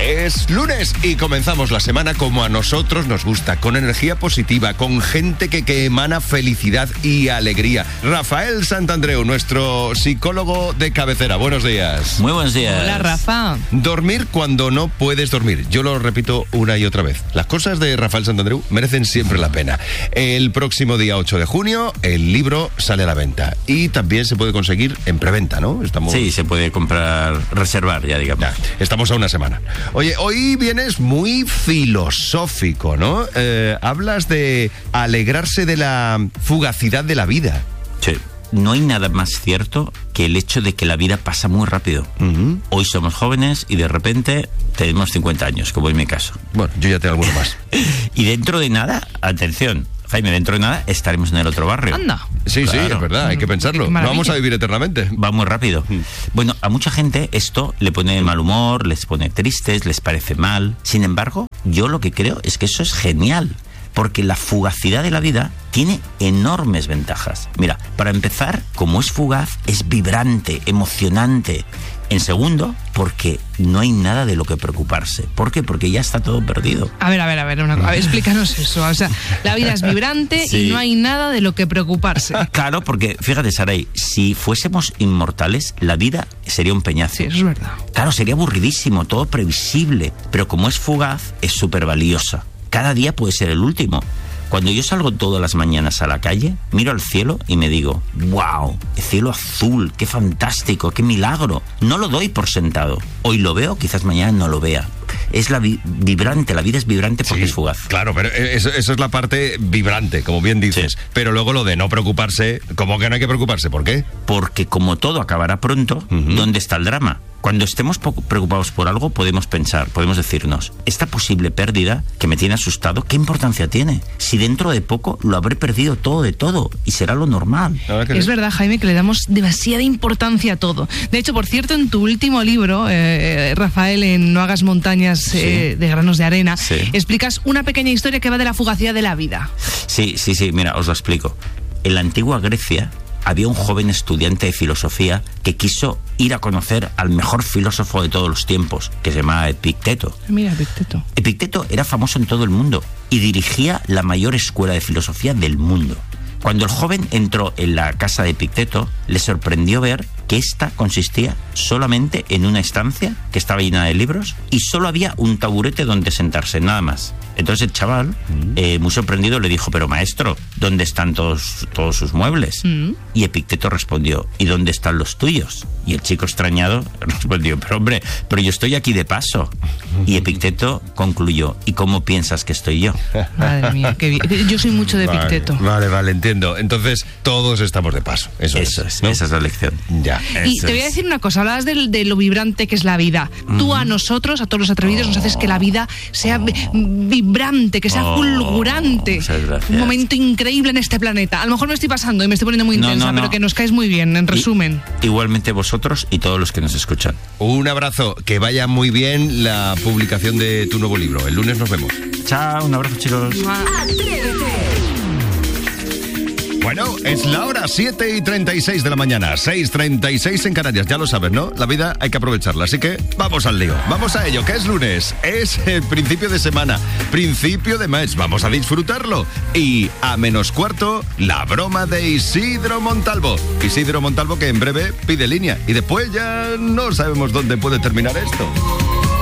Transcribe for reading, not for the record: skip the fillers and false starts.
Es lunes y comenzamos la semana como a nosotros nos gusta, con energía positiva, con gente que emana felicidad y alegría. Rafael Santandreu, nuestro psicólogo de cabecera. Buenos días. Muy buenos días. Hola, Rafa. Dormir cuando no puedes dormir. Yo lo repito una y otra vez. Las cosas de Rafael Santandreu merecen siempre la pena. El próximo día 8 de junio, el libro sale a la venta. Y también se puede conseguir en preventa, ¿no? Sí, se puede comprar, reservar ya, digamos. Ya, estamos a una semana. Oye, hoy vienes muy filosófico, ¿no? Hablas de alegrarse de la fugacidad de la vida. Sí. No hay nada más cierto que el hecho de que la vida pasa muy rápido. Uh-huh. Hoy somos jóvenes y de repente tenemos 50 años, como en mi caso. Bueno, yo ya tengo alguno más. Y dentro de nada, atención, Jaime, dentro de nada estaremos en el otro barrio. Anda. Sí, Claro. sí, es verdad, hay que pensarlo. Qué No maravilla. vamos a vivir eternamente. Va muy rápido. Bueno, a mucha gente esto le pone de mal humor, les pone tristes, les parece mal. Sin embargo, yo lo que creo es que eso es genial, porque la fugacidad de la vida tiene enormes ventajas. Mira, para empezar, como es fugaz, es vibrante, emocionante. En segundo, porque no hay nada de lo que preocuparse. ¿Por qué? Porque ya está todo perdido. A ver, explícanos eso. O sea, la vida es vibrante Sí. y no hay nada de lo que preocuparse. Claro, porque fíjate, Saray, si fuésemos inmortales, la vida sería un peñazo. Sí, eso es verdad. Claro, sería aburridísimo, todo previsible, pero como es fugaz, es súper valiosa. Cada día puede ser el último. Cuando yo salgo todas las mañanas a la calle, miro al cielo y me digo, ¡wow! El cielo azul, qué fantástico, qué milagro. No lo doy por sentado. Hoy lo veo, quizás mañana no lo vea. Es vibrante, la vida es vibrante porque es fugaz. Claro, pero eso es la parte vibrante, como bien dices. Sí. Pero luego lo de no preocuparse, ¿cómo que no hay que preocuparse? ¿Por qué? Porque como todo acabará pronto, ¿dónde está el drama? Cuando estemos preocupados por algo, podemos pensar, podemos decirnos, esta posible pérdida que me tiene asustado, ¿qué importancia tiene? Si dentro de poco lo habré perdido todo de todo y será lo normal. Es verdad, Jaime, que le damos demasiada importancia a todo. De hecho, por cierto, en tu último libro, Rafael, en No hagas montañas de granos de arena, Sí. explicas una pequeña historia que va de la fugacidad de la vida. Sí, mira, os lo explico. En la antigua Grecia había un joven estudiante de filosofía que quiso ir a conocer al mejor filósofo de todos los tiempos, que se llamaba Epicteto. Mira, Epicteto. Epicteto era famoso en todo el mundo y dirigía la mayor escuela de filosofía del mundo. Cuando el joven entró en la casa de Epicteto, le sorprendió ver que ésta consistía solamente en una estancia que estaba llena de libros y solo había un taburete donde sentarse, nada más. Entonces el chaval, muy sorprendido, le dijo, pero maestro, ¿dónde están todos sus muebles? Y Epicteto respondió, ¿y dónde están los tuyos? Y el chico extrañado respondió, pero hombre, pero yo estoy aquí de paso. Y Epicteto concluyó, ¿y cómo piensas que estoy yo? Madre mía, qué bien. Yo soy mucho de Epicteto. Vale, entiendo. Entonces, todos estamos de paso. Eso es, ¿no? Esa es la lección. Ya. Y te voy a decir una cosa, hablabas de lo vibrante que es la vida. Tú a nosotros, a todos los atrevidos, nos haces que la vida sea vibrante, que sea fulgurante. Muchas gracias. Un momento increíble en este planeta. A lo mejor me estoy pasando y me estoy poniendo muy intensa, no. pero que nos caes muy bien, en resumen. Igualmente vosotros y todos los que nos escuchan. Un abrazo. Que vaya muy bien la publicación de tu nuevo libro. El lunes nos vemos. Chao, un abrazo, chicos. Bueno, es la hora 7:36 de la mañana, 6:36 en Canarias, ya lo sabes, ¿no? La vida hay que aprovecharla, así que vamos al lío, vamos a ello, que es lunes, es el principio de semana, principio de mes, vamos a disfrutarlo. Y a -4, la broma de Isidro Montalvo. Isidro Montalvo que en breve pide línea y después ya no sabemos dónde puede terminar esto.